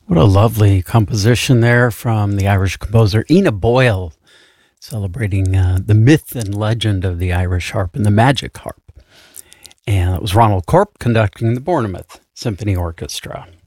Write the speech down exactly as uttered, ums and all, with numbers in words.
What a lovely composition there from the Irish composer Ina Boyle, celebrating uh, the myth and legend of the Irish harp and the magic harp. And it was Ronald Corp conducting the Bournemouth Symphony Orchestra.